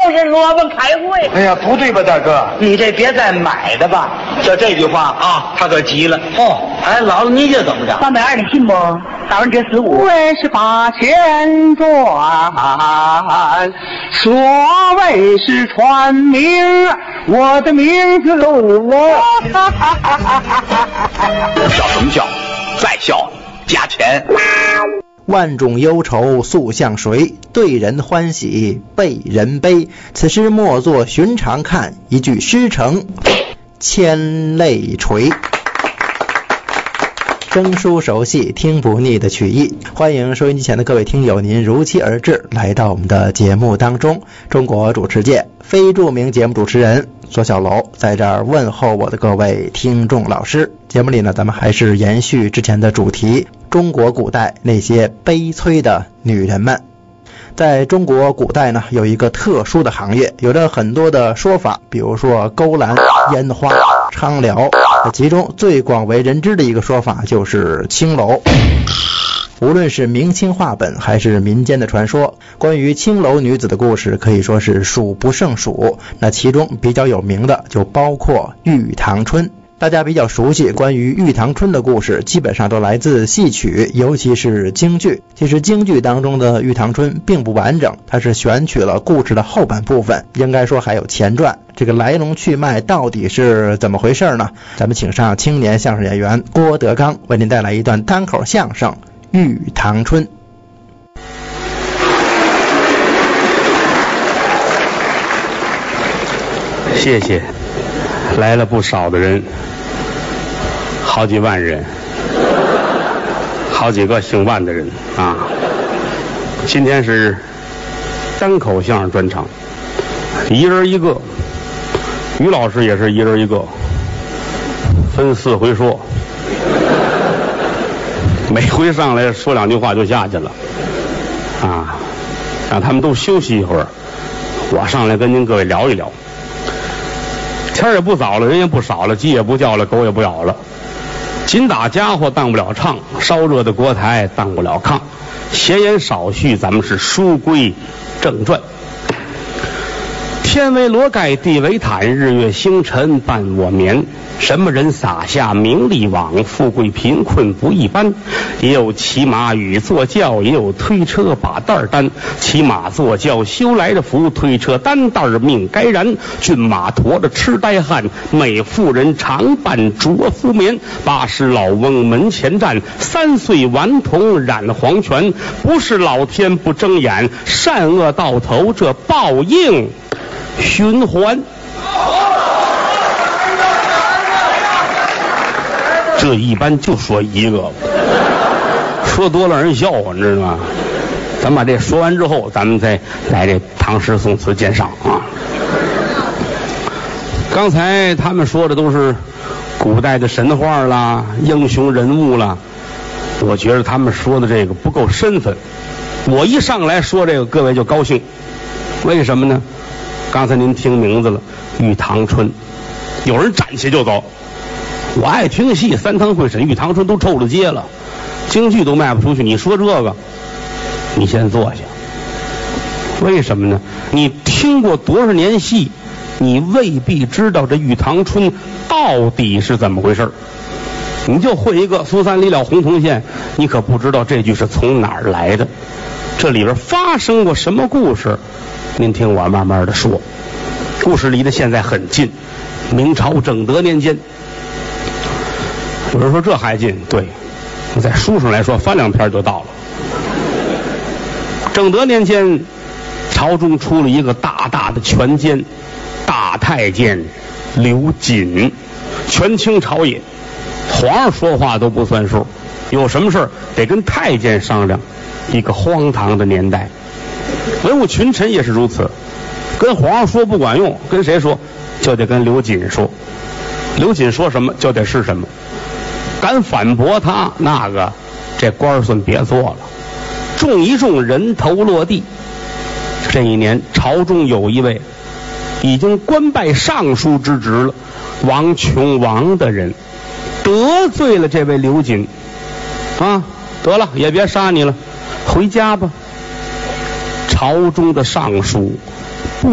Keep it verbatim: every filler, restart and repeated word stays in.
是萝卜开会。 哎呀，不对吧，大哥？ 你这别再买的吧。就这句话啊，他可急了。 哦， 哎，姥姥，你这怎么着？ 三百二，你信不？打完这十五。 为是把钱赚，所谓是传名，我的名字录我。 笑什么笑？再笑加钱。 万种忧愁诉向谁？对人欢喜被人悲。此诗莫作寻常看，一句诗成千泪垂。生疏熟悉听不腻的曲艺，欢迎收音机前的各位听友，您如期而至来到我们的节目当中。中国主持界非著名节目主持人左小楼在这儿问候我的各位听众老师。节目里呢，咱们还是延续之前的主题，中国古代那些悲催的女人们。在中国古代呢，有一个特殊的行业，有着很多的说法，比如说勾栏、烟花、娼寮，其中最广为人知的一个说法就是青楼。无论是明清话本还是民间的传说，关于青楼女子的故事可以说是数不胜数。那其中比较有名的就包括玉堂春。大家比较熟悉关于玉堂春的故事，基本上都来自戏曲，尤其是京剧。其实京剧当中的玉堂春并不完整，它是选取了故事的后半部分，应该说还有前传。这个来龙去脉到底是怎么回事呢？咱们请上青年相声演员郭德纲为您带来一段单口相声《玉堂春》。 谢谢，来了不少的人，好几万人，好几个姓万的人啊！今天是单口相声专场，一人一个，于老师也是一人一个，分四回说，每回上来说两句话就下去了啊，让他们都休息一会儿，我上来跟您各位聊一聊。天也不早了，人也不少了，鸡也不叫了，狗也不咬了。紧打家伙当不了唱，烧热的锅台当不了炕。闲言少叙，咱们是书归正传。天为罗盖，地为毯，日月星辰伴我眠。什么人撒下名利网，富贵贫困不一般。也有骑马与坐轿，也有推车把担担。骑马坐轿修来的福，推车担担命该然。骏马驮着痴呆汉，美妇人常伴着夫眠。八十老翁门前站，三岁顽童染黄泉。不是老天不睁眼，善恶到头这报应循环。这一般就说一个，说多了让人笑话，你知道吗？咱把这说完之后，咱们再来这唐诗宋词鉴赏啊。刚才他们说的都是古代的神话啦、英雄人物啦，我觉得他们说的这个不够身份。我一上来说这个，各位就高兴，为什么呢？刚才您听名字了，玉堂春，有人站起就走。我爱听戏，三堂会审玉堂春都臭了街了，京剧都卖不出去，你说这个，你先坐下。为什么呢？你听过多少年戏，你未必知道这玉堂春到底是怎么回事。你就会一个苏三离了红铜线，你可不知道这句是从哪儿来的，这里边发生过什么故事，您听我慢慢的说。故事离得现在很近，明朝正德年间。有人说这还近，对，在书上来说翻两篇就到了。正德年间，朝中出了一个大大的权奸，大太监刘瑾，权倾朝野，皇上说话都不算数，有什么事得跟太监商量，一个荒唐的年代。文武群臣也是如此，跟皇上说不管用，跟谁说就得跟刘瑾说，刘瑾说什么就得是什么。敢反驳他，那个这官算别做了，重一重人头落地。这一年朝中有一位已经官拜尚书之职了，王琼王的人得罪了这位刘瑾啊，得了也别杀你了，回家吧。朝中的尚书